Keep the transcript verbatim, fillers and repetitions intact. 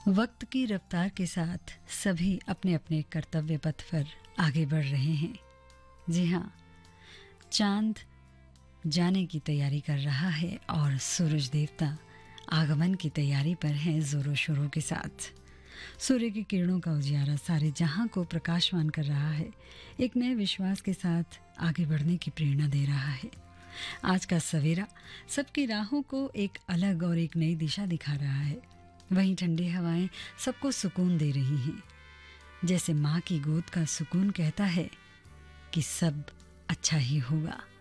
वक्त की रफ्तार के साथ सभी अपने अपने कर्तव्य पथ पर आगे बढ़ रहे हैं। जी हाँ, चांद जाने की तैयारी कर रहा है और सूरज देवता आगमन की तैयारी पर हैं जोरों शोरों के साथ। सूर्य की किरणों का उजियारा सारे जहां को प्रकाशमान कर रहा है, एक नए विश्वास के साथ आगे बढ़ने की प्रेरणा दे रहा है। आज का सवेरा सबकी राहों को एक अलग और एक नई दिशा दिखा रहा है। वहीं ठंडी हवाएं सबको सुकून दे रही हैं, जैसे माँ की गोद का सुकून कहता है कि सब अच्छा ही होगा।